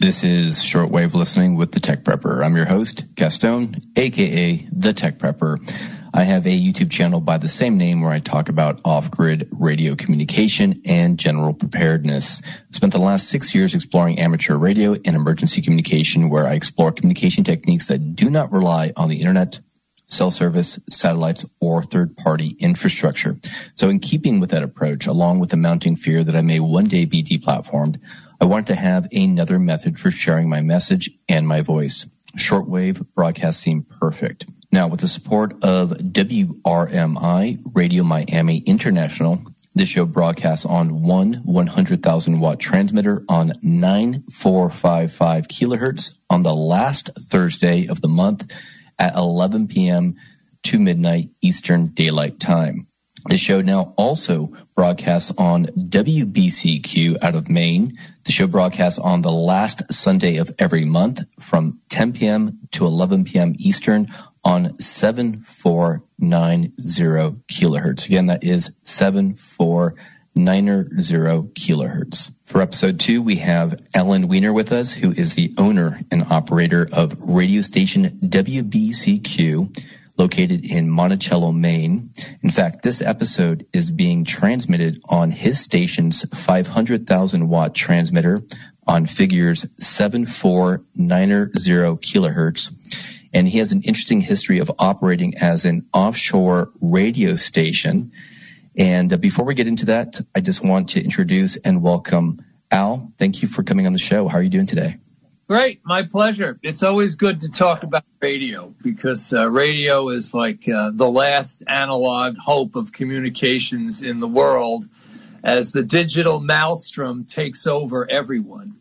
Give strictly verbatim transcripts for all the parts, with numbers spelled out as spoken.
This is Shortwave Listening with the Tech Prepper. I'm your host, Gaston, aka the Tech Prepper. I have a YouTube channel by the same name where I talk about off-grid radio communication and general preparedness. I spent the last six years exploring amateur radio and emergency communication, where I explore communication techniques that do not rely on the internet, cell service, satellites, or third-party infrastructure. So in keeping with that approach, along with the mounting fear that I may one day be deplatformed, I wanted to have another method for sharing my message and my voice. Shortwave broadcasts seem perfect. Now, with the support of W R M I, Radio Miami International, this show broadcasts on one one hundred thousand watt transmitter on nine four five five kilohertz on the last Thursday of the month at eleven p.m. to midnight Eastern Daylight Time. The show now also broadcasts on W B C Q out of Maine. The show broadcasts on the last Sunday of every month from ten p.m. to eleven p.m. Eastern on seven four nine zero kilohertz. Again, that is seven four nine zero kilohertz. For episode two, we have Ellen Weiner with us, who is the owner and operator of radio station W B C Q, located in Monticello, Maine. In fact, this episode is being transmitted on his station's five hundred thousand watt transmitter on figures seven four nine zero kilohertz. And he has an interesting history of operating as an offshore radio station. And uh, before we get into that, I just want to introduce and welcome Al. Thank you for coming on the show. How are you doing today? Great. My pleasure. It's always good to talk about radio because uh, radio is like uh, the last analog hope of communications in the world as the digital maelstrom takes over everyone.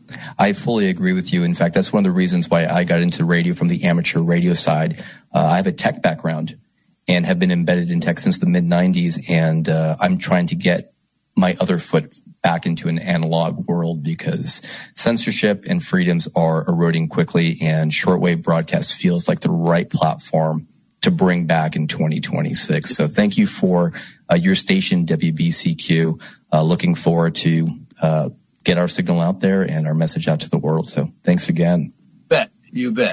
I fully agree with you. In fact, that's one of the reasons why I got into radio from the amateur radio side. Uh, I have a tech background and have been embedded in tech since the mid nineties, and uh, I'm trying to get my other foot back into an analog world because censorship and freedoms are eroding quickly, and shortwave broadcast feels like the right platform to bring back in twenty twenty-six. So thank you for uh, your station, W B C Q. Uh, looking forward to uh, get our signal out there and our message out to the world. So thanks again. Bet. You bet.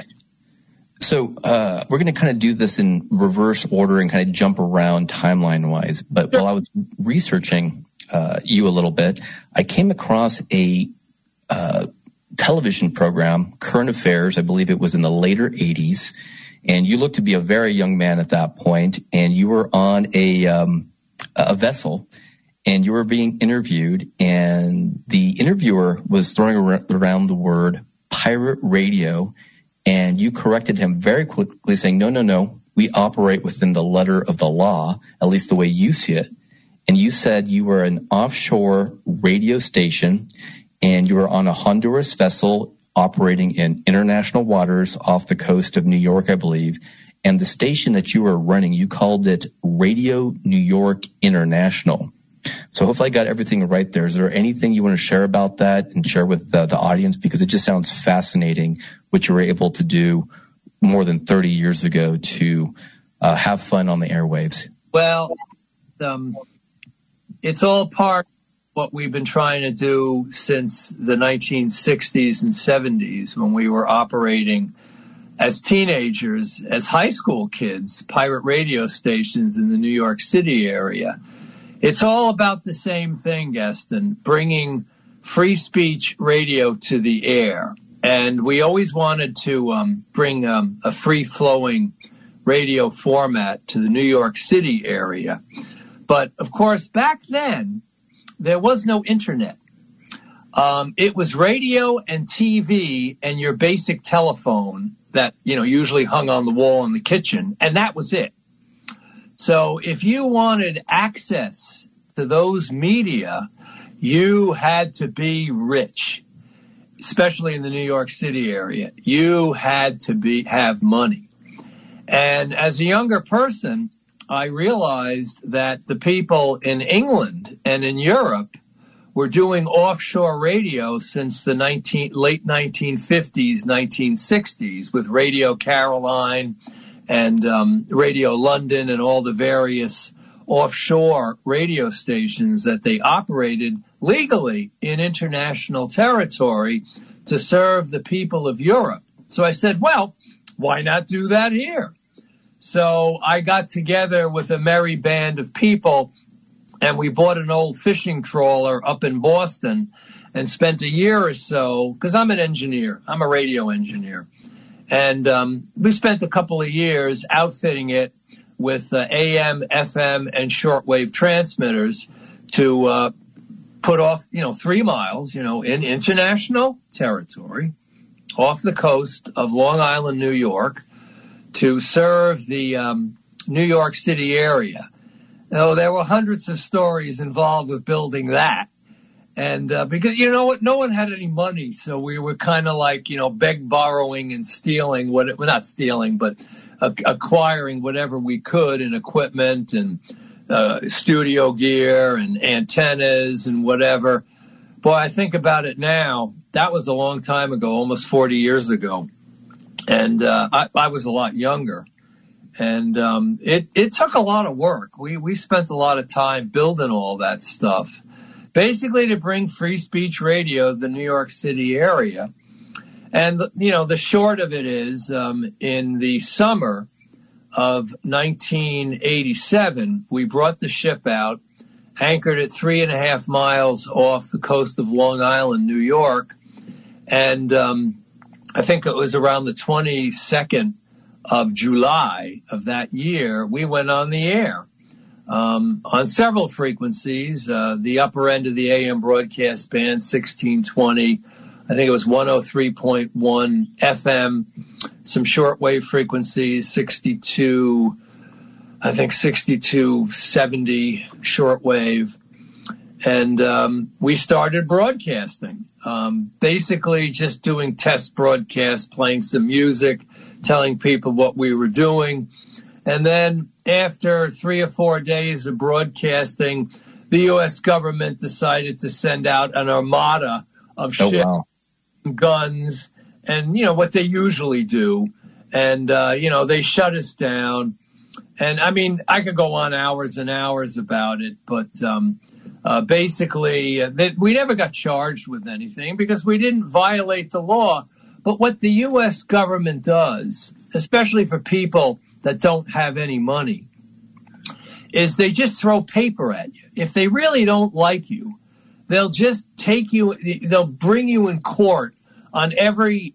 So uh, we're going to kind of do this in reverse order and kind of jump around timeline-wise. But sure. While I was researching Uh, you a little bit, I came across a uh, television program, Current Affairs. I believe it was in the later eighties, and you looked to be a very young man at that point, and you were on a um, a vessel, and you were being interviewed, and the interviewer was throwing around the word pirate radio, and you corrected him very quickly, saying, no, no, no, we operate within the letter of the law, at least the way you see it. And you said you were an offshore radio station and you were on a Honduras vessel operating in international waters off the coast of New York, I believe. And the station that you were running, you called it Radio New York International. So hopefully I got everything right there. Is there anything you want to share about that and share with the, the audience? Because it just sounds fascinating what you were able to do more than thirty years ago to uh, have fun on the airwaves. Well, um... it's all part of what we've been trying to do since the nineteen sixties and seventies when we were operating as teenagers, as high school kids, pirate radio stations in the New York City area. It's all about the same thing, Gaston, bringing free speech radio to the air. And we always wanted to um, bring um, a free-flowing radio format to the New York City area. But, of course, back then, there was no internet. Um, it was radio and T V and your basic telephone that, you know, usually hung on the wall in the kitchen, and that was it. So if you wanted access to those media, you had to be rich, especially in the New York City area. You had to be have money. And as a younger person, I realized that the people in England and in Europe were doing offshore radio since the nineteen, late nineteen fifties, nineteen sixties with Radio Caroline and um, Radio London and all the various offshore radio stations that they operated legally in international territory to serve the people of Europe. So I said, well, why not do that here? So I got together with a merry band of people, and we bought an old fishing trawler up in Boston and spent a year or so, because I'm an engineer, I'm a radio engineer, and um, we spent a couple of years outfitting it with uh, A M, F M, and shortwave transmitters to uh, put off, you know, three miles, you know, in international territory off the coast of Long Island, New York, to serve the um, New York City area. Now, there were hundreds of stories involved with building that. And uh, because, you know what, no one had any money, so we were kind of like, you know, beg, borrowing, and stealing, what, well, not stealing, but uh, acquiring whatever we could in equipment and uh, studio gear and antennas and whatever. Boy, I think about it now, that was a long time ago, almost forty years ago. And uh, I, I was a lot younger. And um, it, it took a lot of work. We, we spent a lot of time building all that stuff, basically to bring free speech radio to the New York City area. And, you know, the short of it is, um, in the summer of nineteen eighty-seven, we brought the ship out, anchored at three and a half miles off the coast of Long Island, New York. And um, I think it was around the twenty-second of July of that year, we went on the air um, on several frequencies. Uh, the upper end of the A M broadcast band, sixteen twenty, I think it was one oh three point one F M, some shortwave frequencies, sixty-two, I think sixty-two seventy shortwave. And um, we started broadcasting, um, basically just doing test broadcasts, playing some music, telling people what we were doing. And then after three or four days of broadcasting, the U S government decided to send out an armada of ships, oh, wow. guns, and, you know, what they usually do. And, uh, you know, they shut us down. And, I mean, I could go on hours and hours about it, but um, uh, basically uh, they, we never got charged with anything because we didn't violate the law. But what the U S government does, especially for people that don't have any money, is they just throw paper at you. If they really don't like you, they'll just take you, they'll bring you in court on every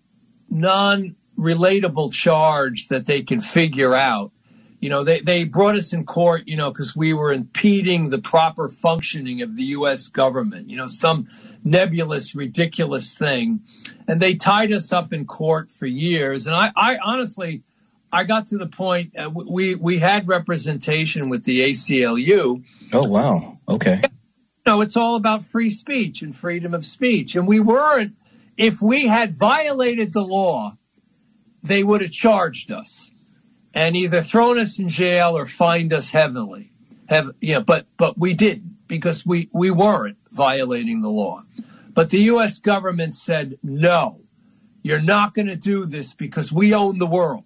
non-relatable charge that they can figure out. You know, they, they brought us in court, you know, because we were impeding the proper functioning of the U S government, you know, some nebulous, ridiculous thing. And they tied us up in court for years. And I, I honestly, I got to the point, uh, we, we had representation with the A C L U. Oh, wow. Okay. You know, it's all about free speech and freedom of speech. And we weren't, if we had violated the law, they would have charged us and either thrown us in jail or fined us heavily. Have, you know, but, but we didn't because we, we weren't violating the law. But the U S government said, no, you're not going to do this because we own the world.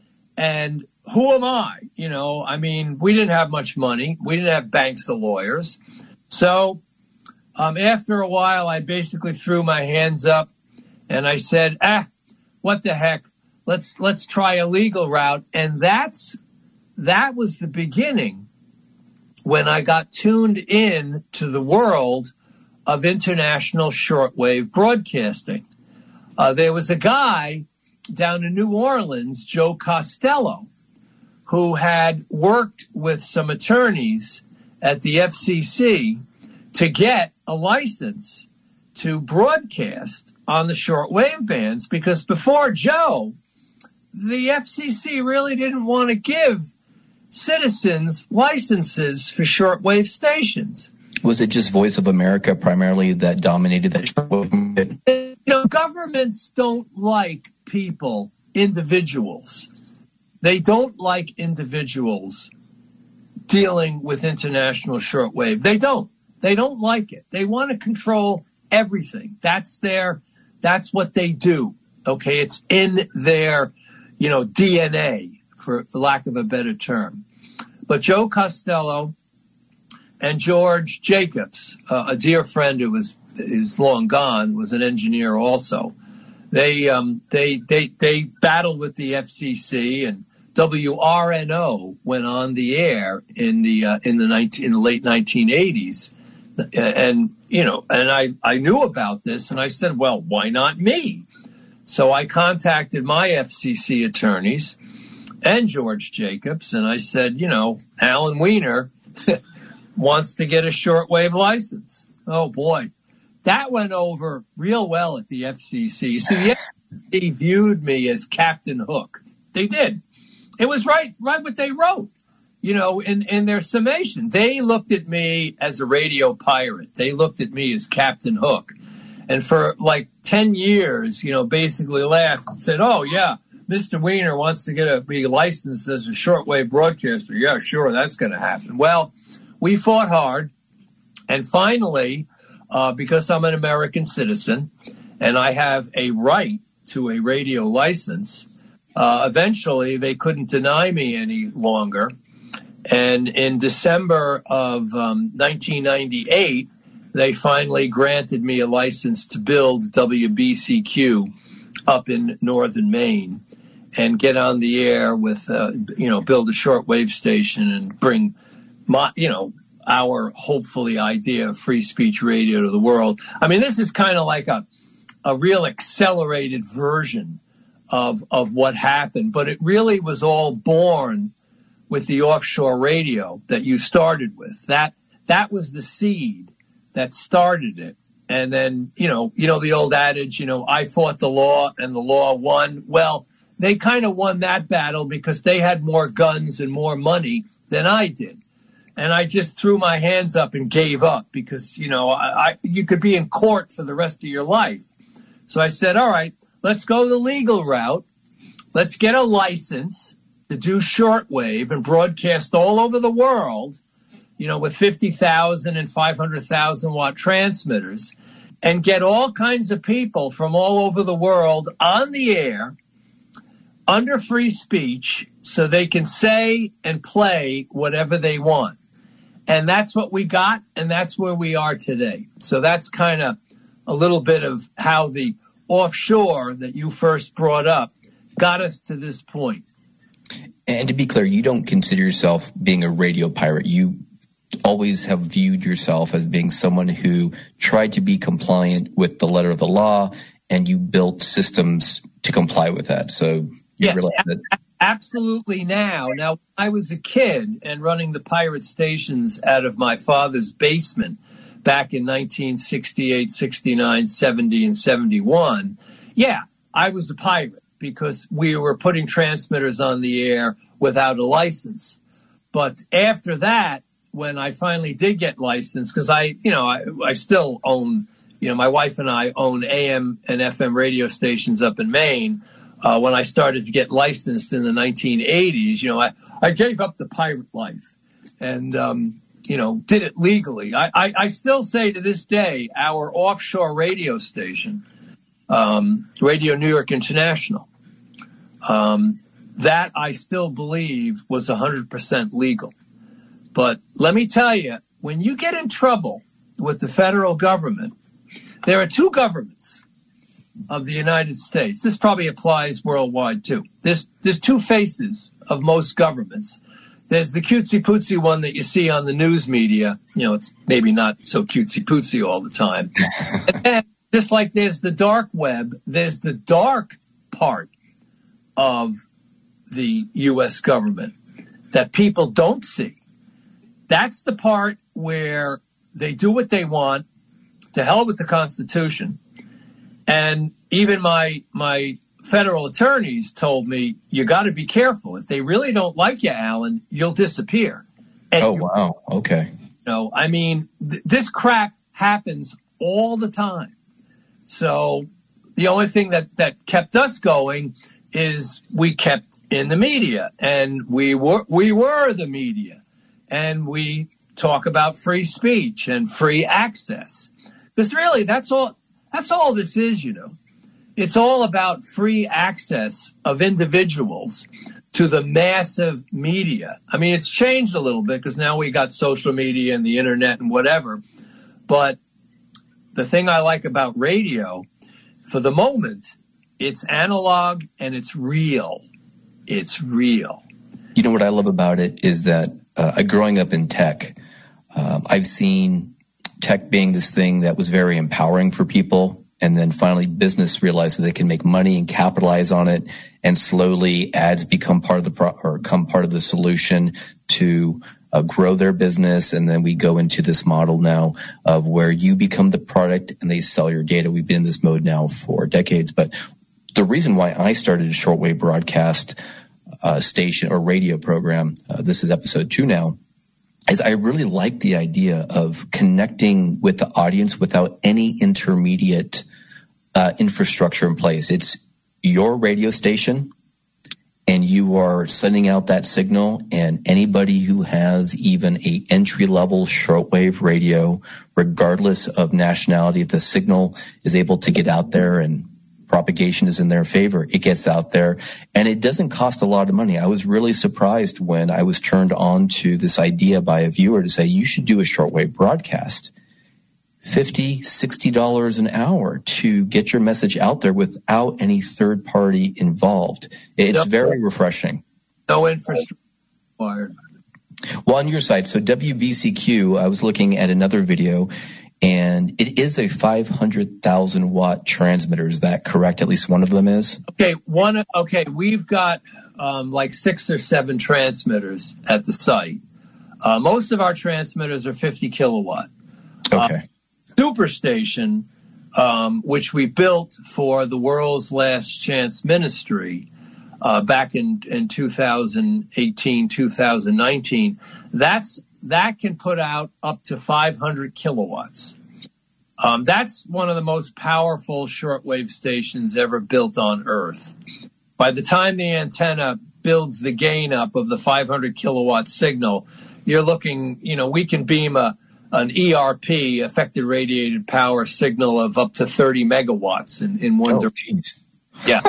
And who am I? You know, I mean, we didn't have much money. We didn't have banks of lawyers. So um, after a while, I basically threw my hands up and I said, ah, what the heck? Let's let's try a legal route. And that's that was the beginning when I got tuned in to the world of international shortwave broadcasting. Uh, there was a guy down in New Orleans, Joe Costello, who had worked with some attorneys at the F C C to get a license to broadcast on the shortwave bands, because before Joe, the F C C really didn't want to give citizens licenses for shortwave stations. Was it just Voice of America primarily that dominated that shortwave market? You know, governments don't like people, individuals. They don't like individuals dealing with international shortwave. They don't. They don't like it. They want to control everything. That's their, that's what they do. Okay. It's in their, you know, D N A, for, for lack of a better term. But Joe Costello and George Jacobs, uh, a dear friend who was is long gone, was an engineer also. They um, they they they battled with the F C C, and W R N O went on the air in the uh, in the nineteen in the late nineteen eighties, and you know, and I I knew about this, and I said, well, why not me? So I contacted my F C C attorneys and George Jacobs, and I said, you know, Alan Weiner wants to get a shortwave license. Oh boy, that went over real well at the F C C. So the F C C viewed me as Captain Hook. They did. It was right, right what they wrote, you know, in, in their summation. They looked at me as a radio pirate. They looked at me as Captain Hook. And for like ten years, you know, basically laughed and said, oh, yeah, Mister Weiner wants to get a, be licensed as a shortwave broadcaster. Yeah, sure, that's going to happen. Well, we fought hard. And finally, uh, because I'm an American citizen and I have a right to a radio license, uh, eventually they couldn't deny me any longer. And in December of um, nineteen ninety-eight, they finally granted me a license to build W B C Q up in northern Maine and get on the air with, uh, you know, build a shortwave station and bring, my, you know, our hopefully idea of free speech radio to the world. I mean, this is kind of like a a real accelerated version of of what happened, but it really was all born with the offshore radio that you started with. That that was the seed that started it. And then, you know, you know the old adage, you know, I fought the law and the law won. Well, they kind of won that battle because they had more guns and more money than I did. And I just threw my hands up and gave up because, you know, I, I you could be in court for the rest of your life. So I said, all right, let's go the legal route. Let's get a license to do shortwave and broadcast all over the world, you know, with fifty thousand and five hundred thousand watt transmitters, and get all kinds of people from all over the world on the air under free speech so they can say and play whatever they want. And that's what we got, and that's where we are today. So that's kind of a little bit of how the offshore that you first brought up got us to this point. And to be clear, you don't consider yourself being a radio pirate. You always have viewed yourself as being someone who tried to be compliant with the letter of the law, and you built systems to comply with that. So you yes, realize that. Absolutely now. Now, I was a kid and running the pirate stations out of my father's basement back in nineteen sixty-eight, sixty-nine, seventy, and seventy-one. Yeah, I was a pirate because we were putting transmitters on the air without a license. But after that, when I finally did get licensed, because I, you know, I, I still own, you know, my wife and I own A M and F M radio stations up in Maine. Uh, when I started to get licensed in the nineteen eighties, you know, I, I gave up the pirate life and, um, you know, did it legally. I, I, I still say to this day, our offshore radio station, um, Radio New York International, um, that I still believe was one hundred percent legal. But let me tell you, when you get in trouble with the federal government, there are two governments of the United States. This probably applies worldwide too. There's, there's two faces of most governments. There's the cutesy-pootsy one that you see on the news media. You know, it's maybe not so cutesy-pootsy all the time. And then, just like there's the dark web, there's the dark part of the U S government that people don't see. That's the part where they do what they want, to hell with the Constitution. And even my my federal attorneys told me, you got to be careful. If they really don't like you, Alan, you'll disappear. And oh, wow. Okay. You know, I mean, th- this crap happens all the time. So the only thing that, that kept us going is we kept in the media, and we were we were the media, and we talk about free speech and free access. Because really, that's all. That's all this is, you know. It's all about free access of individuals to the massive media. I mean, it's changed a little bit because now we got social media and the internet and whatever. But the thing I like about radio, for the moment, it's analog and it's real. It's real. You know what I love about it is that uh, growing up in tech, uh, I've seen tech being this thing that was very empowering for people. And then finally business realized that they can make money and capitalize on it. And slowly ads become part of the pro- or become part of the solution to uh, grow their business. And then we go into this model now of where you become the product and they sell your data. We've been in this mode now for decades. But the reason why I started a shortwave broadcast uh, station or radio program, uh, this is episode two now, is I really like the idea of connecting with the audience without any intermediate uh, infrastructure in place. It's your radio station, and you are sending out that signal, and anybody who has even a entry-level shortwave radio, regardless of nationality, if the signal is able to get out there and propagation is in their favor, it gets out there, and it doesn't cost a lot of money. I was really surprised when I was turned on to this idea by a viewer to say, you should do a shortwave broadcast. fifty dollars, sixty dollars an hour to get your message out there without any third party involved. It's no, very refreshing. No infrastructure required. Well, on your side, so W B C Q, I was looking at another video, and it is a five hundred thousand watt transmitter. Is that correct? At least one of them is? Okay, one. Okay, we've got um, like six or seven transmitters at the site. Uh, most of our transmitters are fifty kilowatt. Okay. Uh, Superstation, um, which we built for the World's Last Chance Ministry uh, back in, in two thousand eighteen, two thousand nineteen, that's that can put out up to five hundred kilowatts. Um, that's one of the most powerful shortwave stations ever built on Earth. By the time the antenna builds the gain up of the five hundred kilowatt signal, you're looking, you know, we can beam a an E R P, effective radiated power signal of up to thirty megawatts in, in one oh, direction. Yeah.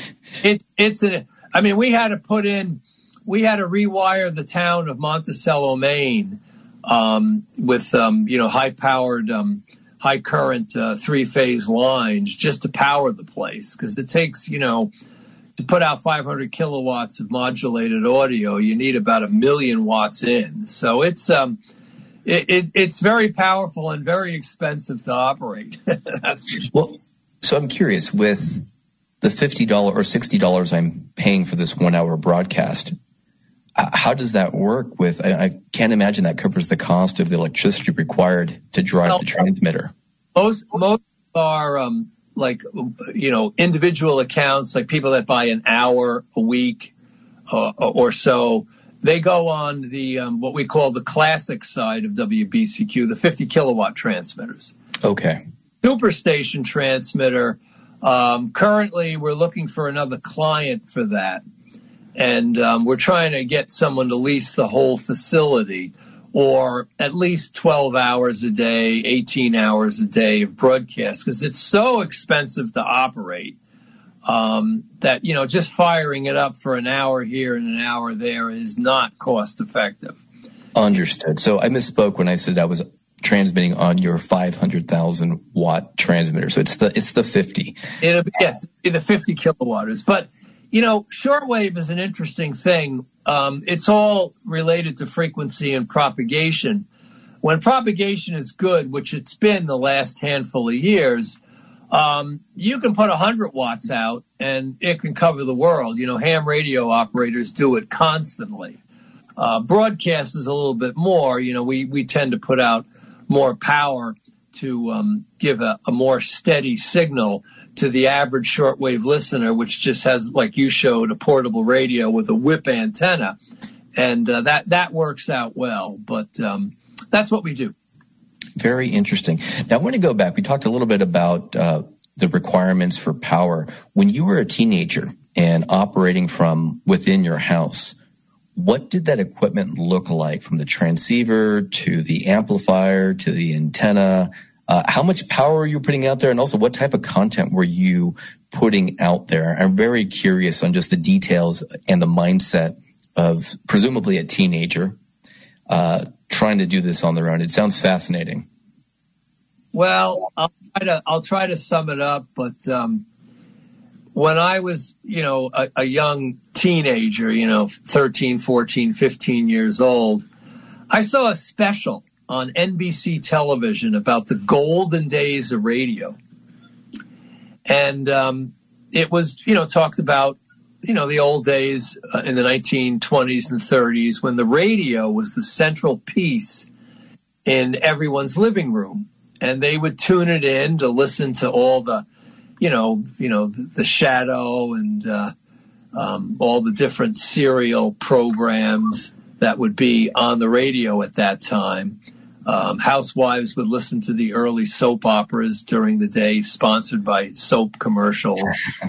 it, it's a, I mean, we had to put in, we had to rewire the town of Monticello, Maine, um, with, um, you know, high powered, um, high current, uh, three phase lines just to power the place. Cause it takes, you know, to put out five hundred kilowatts of modulated audio, you need about a million watts in. So it's, um, It, it, it's very powerful and very expensive to operate. That's for sure. Well, so I'm curious, with the fifty dollars or sixty dollars I'm paying for this one hour broadcast, uh, how does that work with, I, I can't imagine that covers the cost of the electricity required to drive well, the transmitter. Most, most are um, like, you know, individual accounts, like people that buy an hour a week uh, or so. They go on the um, what we call the classic side of W B C Q, the fifty kilowatt transmitters. Okay. Superstation transmitter. Um, currently, we're looking for another client for that, and um, we're trying to get someone to lease the whole facility, or at least twelve hours a day, eighteen hours a day of broadcast, because it's so expensive to operate. Um, that, you know, just firing it up for an hour here and an hour there is not cost effective. Understood. So I misspoke when I said I was transmitting on your five hundred thousand watt transmitter. So it's the, it's the fifty. It'll be, yes, the fifty kilowatters. But, you know, shortwave is an interesting thing. Um, it's all related to frequency and propagation. When propagation is good, which it's been the last handful of years, Um, you can put one hundred watts out and it can cover the world. You know, ham radio operators do it constantly. Uh, broadcast is a little bit more. You know, we, we tend to put out more power to um, give a, a more steady signal to the average shortwave listener, which just has, like you showed, a portable radio with a whip antenna. And uh, that, that works out well. But um, that's what we do. Very interesting. Now, I want to go back. We talked a little bit about uh, the requirements for power. When you were a teenager and operating from within your house, what did that equipment look like, from the transceiver to the amplifier to the antenna? Uh, how much power were you putting out there? And also, what type of content were you putting out there? I'm very curious on just the details and the mindset of presumably a teenager uh trying to do this on their own. It sounds fascinating. Well, I'll try to I'll try to sum it up, but um, when I was, you know, a, a young teenager, you know, thirteen, fourteen, fifteen years old, I saw a special on N B C television about the golden days of radio. And um, it was, you know, talked about, you know, the old days uh, in the nineteen twenties and thirties when the radio was the central piece in everyone's living room. And they would tune it in to listen to all the, you know, you know, the Shadow and uh, um, all the different serial programs that would be on the radio at that time. Um, housewives would listen to the early soap operas during the day, sponsored by soap commercials.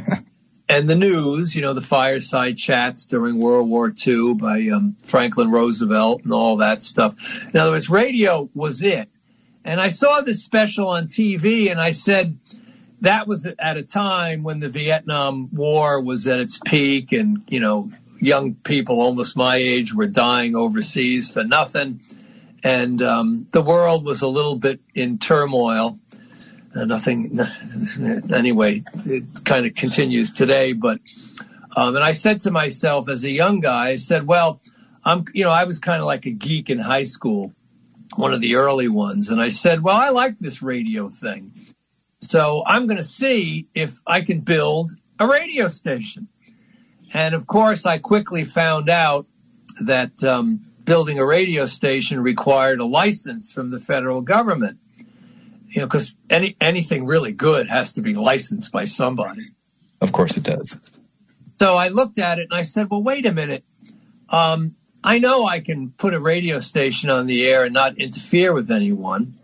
And the news, you know, the fireside chats during World War Two by um, Franklin Roosevelt and all that stuff. In other words, radio was it. And I saw this special on T V, and I said that was at a time when the Vietnam War was at its peak, and, you know, young people almost my age were dying overseas for nothing. And um, the world was a little bit in turmoil. Uh, nothing, anyway, it kind of continues today. But, um, and I said to myself as a young guy, I said, well, I'm, you know, I was kind of like a geek in high school, one of the early ones. And I said, well, I like this radio thing. So I'm going to see if I can build a radio station. And of course, I quickly found out that um, building a radio station required a license from the federal government. You know, because any anything really good has to be licensed by somebody. Of course it does. So I looked at it and I said, well, wait a minute. Um, I know I can put a radio station on the air and not interfere with anyone.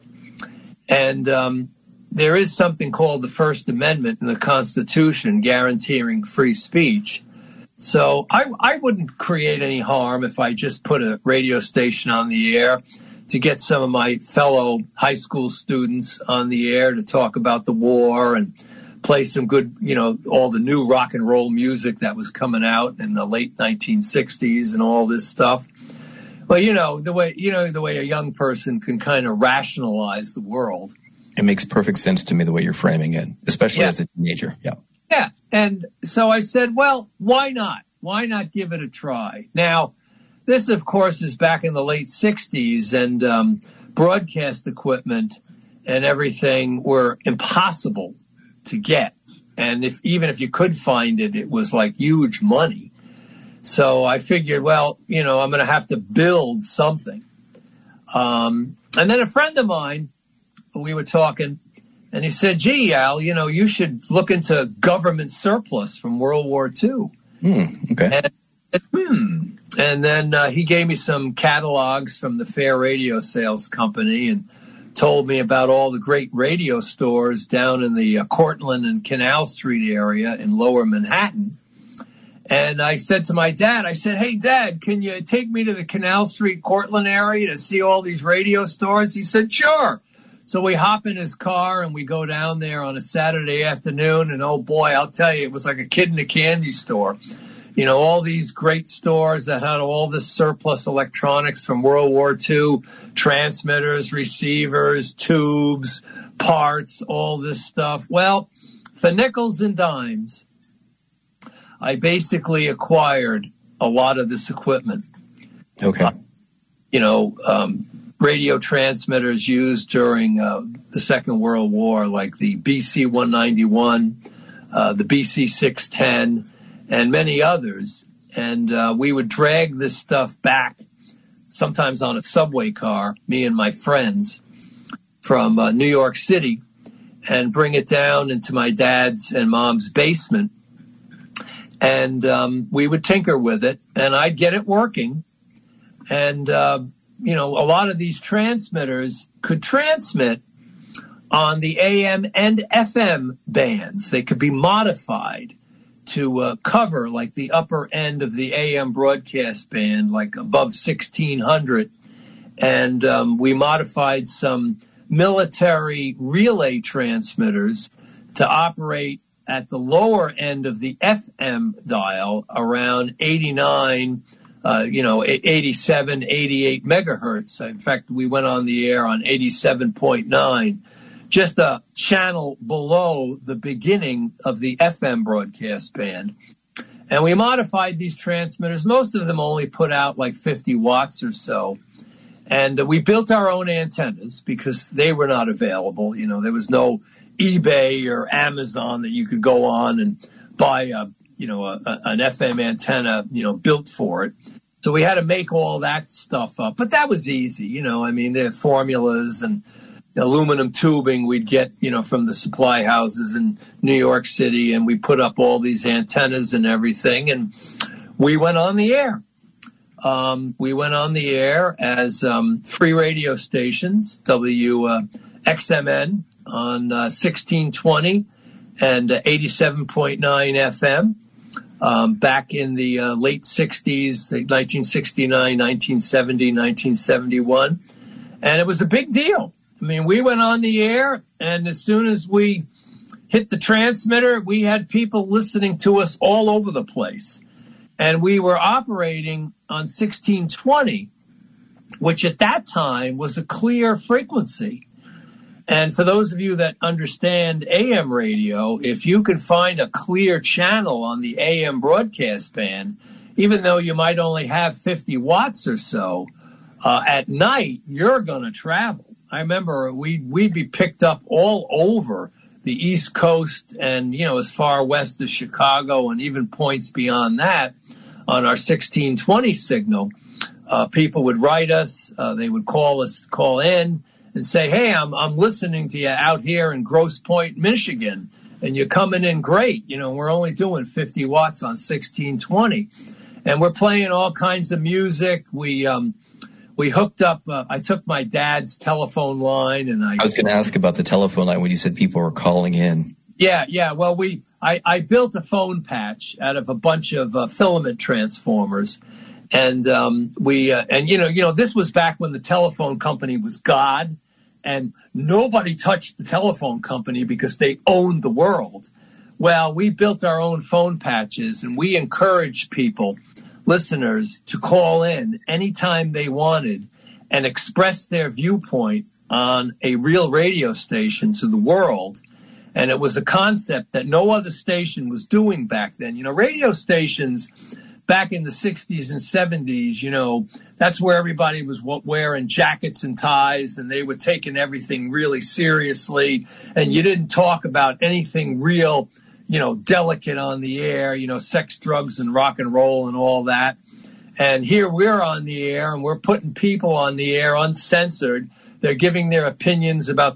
And um, there is something called the First Amendment in the Constitution guaranteeing free speech. So I, I wouldn't create any harm if I just put a radio station on the air to get some of my fellow high school students on the air to talk about the war and play some good, you know, all the new rock and roll music that was coming out in the late nineteen sixties and all this stuff. Well, you know, the way, you know, the way a young person can kind of rationalize the world. It makes perfect sense to me the way you're framing it, especially Yeah. as a teenager. Yeah. Yeah. And so I said, well, why not? Why not give it a try? Now, this, of course, is back in the late sixties, and um, broadcast equipment and everything were impossible to get. And if even if you could find it, it was like huge money. So I figured, well, you know, I'm going to have to build something. Um, and then a friend of mine, we were talking, and he said, gee, Al, you know, you should look into government surplus from World War Two. Mm, okay. And, hmm. And then uh, he gave me some catalogs from the Fair Radio Sales Company and told me about all the great radio stores down in the uh, Cortlandt and Canal Street area in Lower Manhattan. And I said to my dad, I said, hey, Dad, can you take me to the Canal Street, Cortlandt area to see all these radio stores? He said, sure. So we hop in his car and we go down there on a Saturday afternoon. And, oh, boy, I'll tell you, it was like a kid in a candy store. You know, all these great stores that had all this surplus electronics from World War Two, transmitters, receivers, tubes, parts, all this stuff. Well, for nickels and dimes, I basically acquired a lot of this equipment. Okay. Uh, you know, um, radio transmitters used during uh, the Second World War, like the B C one ninety-one, uh, the B C six ten, and many others. And uh, we would drag this stuff back, sometimes on a subway car, me and my friends, from uh, New York City, and bring it down into my dad's and mom's basement. And um, we would tinker with it, and I'd get it working. And, uh, you know, a lot of these transmitters could transmit on the A M and F M bands. They could be modified to uh, cover like the upper end of the A M broadcast band, like above sixteen hundred. And um, we modified some military relay transmitters to operate at the lower end of the F M dial around eighty-nine, uh, you know, eighty-seven, eighty-eight megahertz. In fact, we went on the air on eighty-seven point nine just a channel below the beginning of the F M broadcast band. And we modified these transmitters. Most of them only put out like fifty watts or so. And uh, we built our own antennas because they were not available. You know, there was no eBay or Amazon that you could go on and buy a, you know, a, a, an F M antenna, you know, built for it. So we had to make all that stuff up. But that was easy. You know, I mean, the formulas and aluminum tubing we'd get, you know, from the supply houses in New York City. And we put up all these antennas and everything. And we went on the air. Um, we went on the air as um, free radio stations, W X M N on uh, sixteen twenty and uh, eighty-seven point nine F M. Um, back in the uh, late sixties, nineteen sixty-nine, nineteen seventy, nineteen seventy-one. And it was a big deal. I mean, we went on the air, and as soon as we hit the transmitter, we had people listening to us all over the place. And we were operating on sixteen twenty, which at that time was a clear frequency. And for those of you that understand A M radio, if you can find a clear channel on the A M broadcast band, even though you might only have fifty watts or so, uh, at night, you're going to travel. I remember we'd, we'd be picked up all over the East Coast and, you know, as far west as Chicago and even points beyond that on our sixteen twenty signal. Uh, people would write us. Uh, they would call us, call in. And say, hey, I'm I'm listening to you out here in Grosse Pointe, Michigan, and you're coming in great. You know, we're only doing fifty watts on sixteen twenty, and we're playing all kinds of music. We um we hooked up. Uh, I took my dad's telephone line, and I. I was going to ask about the telephone line when you said people were calling in. Yeah, yeah. Well, we I I built a phone patch out of a bunch of uh, filament transformers. And um, we, uh, and you know, you know, this was back when the telephone company was God, and nobody touched the telephone company because they owned the world. Well, we built our own phone patches, and we encouraged people, listeners, to call in anytime they wanted and express their viewpoint on a real radio station to the world. And it was a concept that no other station was doing back then. You know, radio stations back in the sixties and seventies, you know, that's where everybody was wearing jackets and ties, and they were taking everything really seriously. And you didn't talk about anything real, you know, delicate on the air, you know, sex, drugs, and rock and roll and all that. And here we're on the air, and we're putting people on the air uncensored. They're giving their opinions about